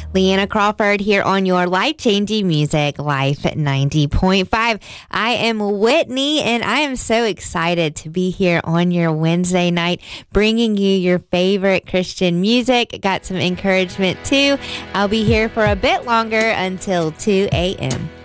Leanna Crawford here on your life-changing music, Life 90.5. I am Whitney, and I am so excited to be here on your Wednesday night, bringing you your favorite Christian music. Got some encouragement, too. I'll be here for a bit longer until 2 a.m.